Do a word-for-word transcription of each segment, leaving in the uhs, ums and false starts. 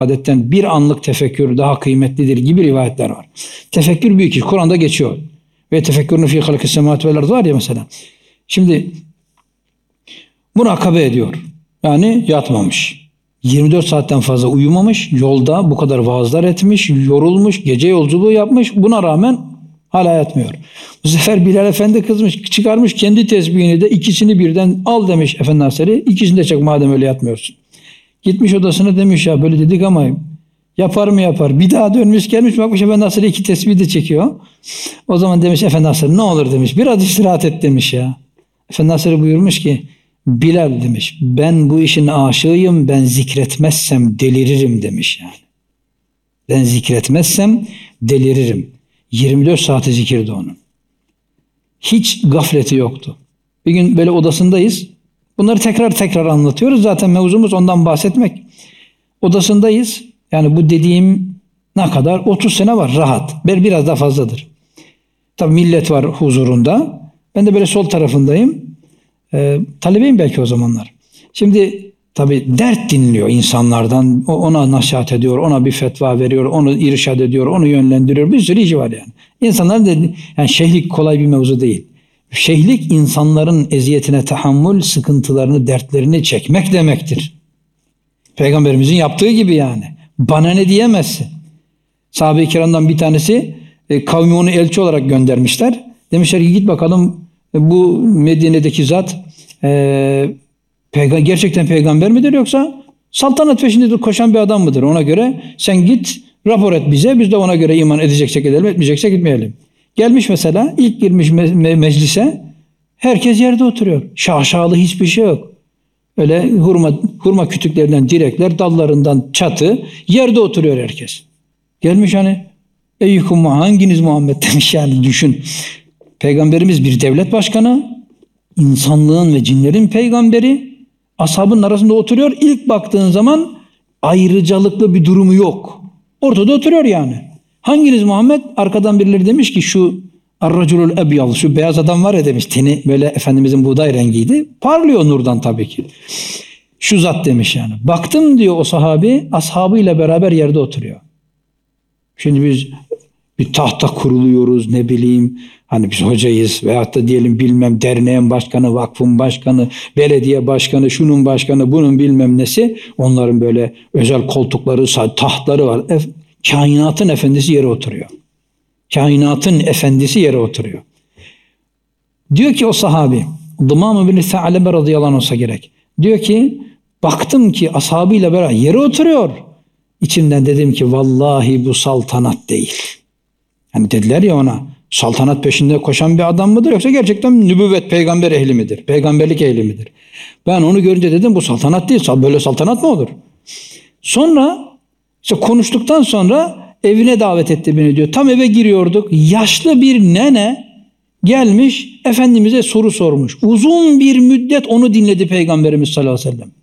İbadetten bir anlık tefekkür daha kıymetlidir gibi rivayetler var. Tefekkür büyük iş. Kur'an'da geçiyor. Ve tefekkürünü fî halkis semâvâti vel ard var ya mesela. Şimdi murakabe ediyor. Yani yatmamış. yirmi dört saatten fazla uyumamış. Yolda bu kadar vaazlar etmiş. Yorulmuş. Gece yolculuğu yapmış. Buna rağmen hala yatmıyor. Bu sefer Bilal Efendi kızmış. Çıkarmış kendi tesbihini de ikisini birden al demiş Efendi Hazretleri. İkisini de çek madem öyle yatmıyorsun. Gitmiş odasına demiş ya böyle dedik ama yapar mı yapar. Bir daha dönmüş gelmiş bakmış Efendi Hazretleri iki tesbih de çekiyor. O zaman demiş Efendi Hazretleri ne olur demiş. Biraz istirahat et demiş ya. Efendi Hazretleri buyurmuş ki Bilal demiş ben bu işin aşığıyım, ben zikretmezsem deliririm demiş yani. Ben zikretmezsem deliririm. yirmi dört saati zikirdi onun. Hiç gafleti yoktu. Bir gün böyle odasındayız. Bunları tekrar tekrar anlatıyoruz. Zaten mevzumuz ondan bahsetmek. Odasındayız. Yani bu dediğim ne kadar? otuz sene var rahat. Belki biraz daha fazladır. Tabii millet var huzurunda. Ben de böyle sol tarafındayım. Ee, talebeyim belki o zamanlar. Şimdi tabii dert dinliyor insanlardan. Ona nasihat ediyor, ona bir fetva veriyor, onu irşad ediyor, onu yönlendiriyor. Bir sürü işi var yani. İnsanlar dedi, yani şeyhlik kolay bir mevzu değil. Şeyhlik insanların eziyetine tahammül, sıkıntılarını, dertlerini çekmek demektir. Peygamberimizin yaptığı gibi yani. Bana ne diyemezsin. Sahabe-i kiramdan bir tanesi e, kavmi onu elçi olarak göndermişler. Demişler ki git bakalım bu Medine'deki zat e, peyg- gerçekten peygamber midir yoksa saltanat peşinde koşan bir adam mıdır? Ona göre sen git rapor et bize, biz de ona göre iman edeceksek edelim, etmeyeceksek gitmeyelim. Gelmiş mesela ilk girmiş me- meclise herkes yerde oturuyor. Şaşalı hiçbir şey yok. Öyle hurma hurma kütüklerinden direkler, dallarından çatı, yerde oturuyor herkes. Gelmiş hani eyyukum hanginiz Muhammed demiş yani düşün. Peygamberimiz bir devlet başkanı, insanlığın ve cinlerin peygamberi, ashabın arasında oturuyor. İlk baktığın zaman ayrıcalıklı bir durumu yok. Ortada oturuyor yani. Hanginiz Muhammed? Arkadan birileri demiş ki şu Ar-Raculul Ebyal, şu beyaz adam var ya demiş. Teni böyle Efendimizin buğday rengiydi. Parlıyor nurdan tabii ki. Şu zat demiş yani. Baktım diyor o sahabi, ashabıyla beraber yerde oturuyor. Şimdi biz bir tahta kuruluyoruz ne bileyim. Hani biz hocayız veyahut da diyelim bilmem derneğin başkanı, vakfın başkanı, belediye başkanı, şunun başkanı, bunun bilmem nesi. Onların böyle özel koltukları, tahtları var. E, kainatın efendisi yere oturuyor. Kainatın efendisi yere oturuyor. Diyor ki o sahabi, Dımam bin Sa'lebe radıyallahu anh olsa gerek. Diyor ki baktım ki ashabıyla beraber yere oturuyor. İçimden dedim ki vallahi bu saltanat değil. Hani dediler ya ona saltanat peşinde koşan bir adam mıdır yoksa gerçekten nübüvvet peygamber ehli midir? Peygamberlik ehli midir? Ben onu görünce dedim bu saltanat değil. Böyle saltanat mı olur? Sonra işte konuştuktan sonra evine davet etti beni diyor. Tam eve giriyorduk. Yaşlı bir nene gelmiş Efendimiz'e soru sormuş. Uzun bir müddet onu dinledi Peygamberimiz sallallahu aleyhi ve sellem.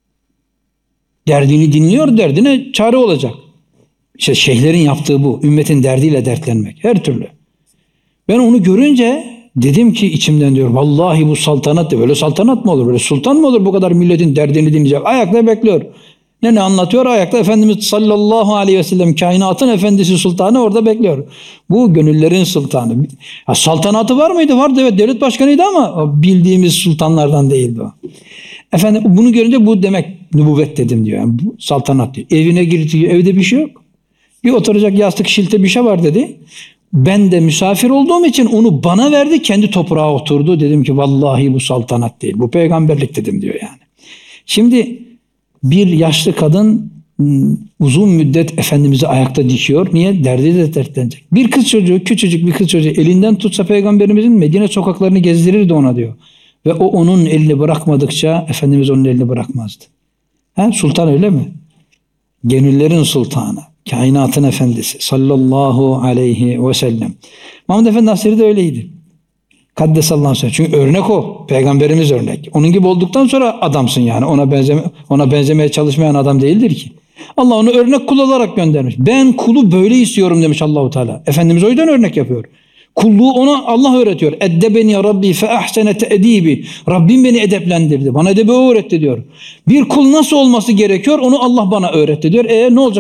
Derdini dinliyor, derdine çare olacak. İşte şeyhlerin yaptığı bu. Ümmetin derdiyle dertlenmek. Her türlü. Ben onu görünce dedim ki içimden diyor vallahi bu saltanat böyle saltanat mı olur? Böyle sultan mı olur bu kadar milletin derdini dinleyecek? Ayakta bekliyor. Ne ne anlatıyor? Ayakta Efendimiz sallallahu aleyhi ve sellem kainatın efendisi sultanı orada bekliyor. Bu gönüllerin sultanı. Ha, saltanatı var mıydı? Vardı evet devlet başkanıydı ama bildiğimiz sultanlardan değildi o. Efendim bunu görünce bu demek nübüvvet dedim diyor. Yani bu saltanat diyor. Evine girdi diyor. Evde bir şey yok. Bir oturacak yastık şilte bir şey var dedi. Ben de misafir olduğum için onu bana verdi. Kendi toprağa oturdu. Dedim ki vallahi bu saltanat değil. Bu peygamberlik dedim diyor yani. Şimdi bir yaşlı kadın uzun müddet Efendimiz'i ayakta dikiyor. Niye? Derdi de dertlenecek. Bir kız çocuğu, küçücük bir kız çocuğu elinden tutsa Peygamberimizin Medine sokaklarını gezdirirdi ona diyor. Ve o onun elini bırakmadıkça Efendimiz onun elini bırakmazdı. Ha, sultan öyle mi? Gönüllerin sultanı, kainatın efendisi sallallahu aleyhi ve sellem. Muhammed Efendi Hazretleri de öyleydi. Kaddesallahu aleyhi ve sellem. Çünkü örnek o. Peygamberimiz örnek. Onun gibi olduktan sonra adamsın yani. Ona benzeme, ona benzemeye çalışmayan adam değildir ki. Allah onu örnek kul olarak göndermiş. Ben kulu böyle istiyorum demiş Allahu Teala. Efendimiz o yüzden örnek yapıyor. Kulluğu ona Allah öğretiyor. Eddebeni Rabbi fe ahsene te'dibi. Rabbim beni edeplendirdi. Bana edebi öğretti diyor. Bir kul nasıl olması gerekiyor? Onu Allah bana öğretti diyor. E ne olacak?